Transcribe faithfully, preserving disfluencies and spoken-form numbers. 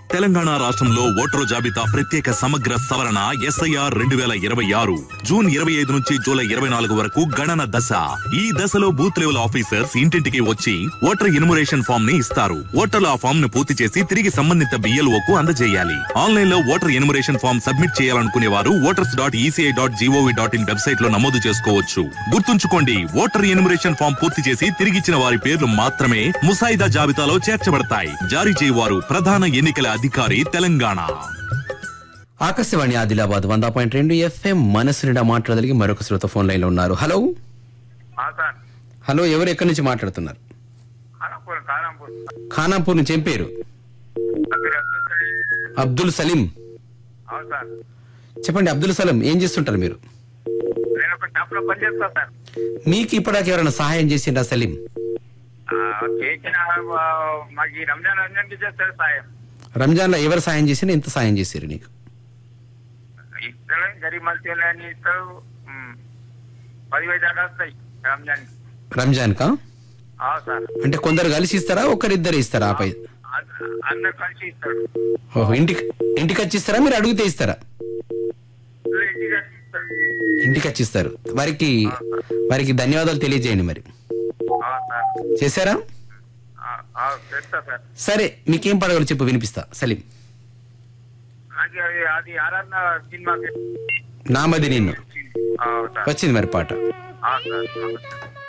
తెలంగాణ రాష్ట్రంలో ఓటరు జాబితా ప్రత్యేక సమగ్ర సవరణ ఎస్ఐఆర్ రెండు వేల ఇరవై ఆరు జూన్ ఇరవై ఐదు నుంచి జూలై ఇరవై నాలుగు వరకు గణన దశ. ఈ దశలో బూత్ లెవెల్ ఆఫీసర్స్ ఇంటింటికి వచ్చి ఓటర్ ఎన్యుమరేషన్ ఫామ్ ని ఇస్తారు. ఓటర్లు ఆ ఫామ్ ను పూర్తి చేసి తిరిగి సంబంధిత బిఎల్ఓకు అందజేయాలి. ఆన్లైన్ లో ఓటర్ ఎన్యుమరేషన్ ఫామ్ సబ్మిట్ చేయాలనుకునే వారు voters dot ECI dot GOV dot in website లో నమోదు చేసుకోవచ్చు. గుర్తుంచుకోండి, ఓటర్ ఎన్యుమరేషన్ ఫామ్ పూర్తి చేసి తిరిగిచ్చిన వారి పేర్లు మాత్రమే ముసాయిదా జాబితాలో చేర్చబడతాయి. జారీ చేయవారు ప్రధాన ఎన్నికల అధికారి తెలంగాణ. ఆకాశవాణి ఆదిలాబాద్ వంద పాయింట్ రెండు ఎఫ్ఎం మనసు నిండా మాట్లాడగలిగి మరొక శ్రోత ఫోన్ లైన్ లో ఉన్నారు. హలో హలో ఎవరు ఎక్కడి నుంచి మాట్లాడుతున్నారు? ఖానాపూర్ నుంచి. ఏం పేరు? అబ్దుల్ సలీం. చెప్పండి అబ్దుల్ సలీం, ఏం చేస్తుంటారు మీరు? మీకు ఇప్పటిదాకా ఎవరైనా సహాయం చేసిండ్రా సలీం? రంజాన్ లో ఎవరు సాయం చేసినా ఎంత సాయం చేశారు నీకు? రంజాన్ కా? అంటే కొందరు కలిసి ఇస్తారా, ఒకరిద్దరు ఇస్తారా? ఆపై ఓహో, ఇంటికి ఇంటికి వచ్చి ఇస్తారా, మీరు అడిగితే ఇస్తారా? ఇంటికి వచ్చి ఇస్తారు. వారికి వారికి ధన్యవాదాలు తెలియజేయండి. మరి చేశారా? సరే, మీకేం పడగలు చెప్పు, వినిపిస్తా. సలీం. నామది నిన్ను వచ్చింది మరి పాట.